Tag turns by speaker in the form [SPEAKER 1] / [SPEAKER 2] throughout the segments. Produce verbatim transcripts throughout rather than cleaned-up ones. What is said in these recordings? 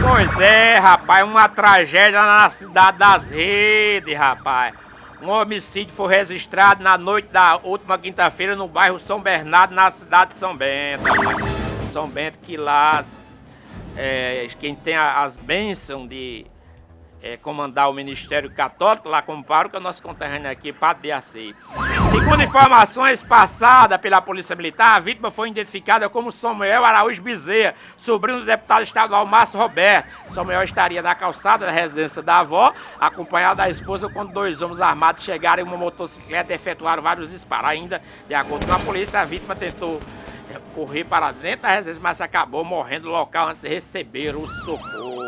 [SPEAKER 1] Pois é, rapaz, uma tragédia na cidade das Redes, rapaz. Um homicídio foi registrado na noite da última quinta-feira no bairro São Bernardo, na cidade de São Bento, rapaz. São Bento que lá, é, quem tem as bênçãos de é, comandar o Ministério Católico, lá como pároco, é o nosso conterrâneo aqui, Padre de Assis. Segundo informações passadas pela Polícia Militar, a vítima foi identificada como Samuel Araújo Bezerra, sobrinho do deputado estadual Márcio Roberto. Samuel estaria na calçada da residência da avó, acompanhado da esposa, quando dois homens armados chegaram em uma motocicleta e efetuaram vários disparos. Ainda, de acordo com a polícia, a vítima tentou correr para dentro da residência, mas acabou morrendo no local antes de receber o socorro.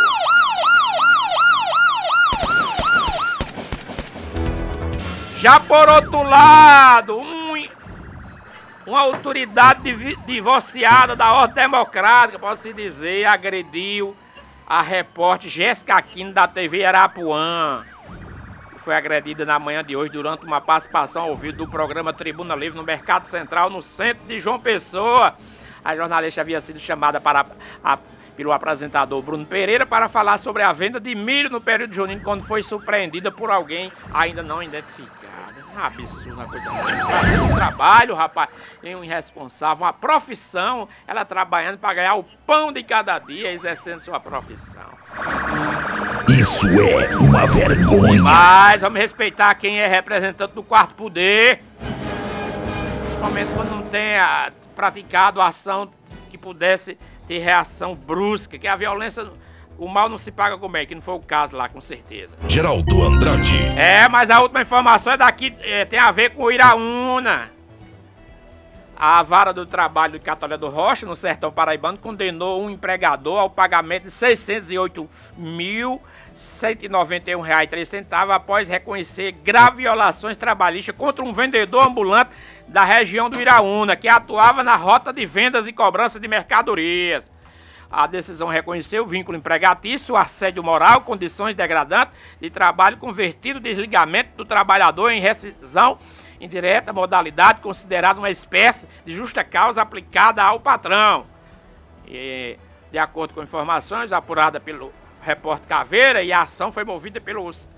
[SPEAKER 1] Já por outro lado, um, uma autoridade div, divorciada da ordem democrática, posso dizer, agrediu a repórter Jéssica Aquino da T V Arapuã, que foi agredida na manhã de hoje durante uma participação ao vivo do programa Tribuna Livre no Mercado Central, no centro de João Pessoa. A jornalista havia sido chamada para a, pelo apresentador Bruno Pereira para falar sobre a venda de milho no período junino, quando foi surpreendida por alguém ainda não identificado. É um absurdo uma coisa dessa. Fazendo um trabalho, rapaz, em um irresponsável, uma profissão, ela trabalhando para ganhar o pão de cada dia, exercendo sua profissão.
[SPEAKER 2] Isso é uma vergonha.
[SPEAKER 1] Mas vamos respeitar quem é representante do quarto poder. Principalmente quando não tenha praticado ação que pudesse ter reação brusca, que a violência, o mal não se paga com bem, que não foi o caso lá, com certeza.
[SPEAKER 2] Geraldo Andrade.
[SPEAKER 1] É, mas a última informação é daqui, é, tem a ver com o Iraúna. A vara do trabalho de Catolé do Rocha, no sertão paraibano, condenou um empregador ao pagamento de seiscentos e oito mil cento e noventa e um reais e três centavos após reconhecer graves violações trabalhistas contra um vendedor ambulante da região do Iraúna, que atuava na rota de vendas e cobrança de mercadorias. A decisão reconheceu o vínculo empregatício, assédio moral, condições degradantes de trabalho, convertido desligamento do trabalhador em rescisão indireta, modalidade considerada uma espécie de justa causa aplicada ao patrão. E, de acordo com informações apuradas pelo repórter Caveira, e a ação foi movida pelos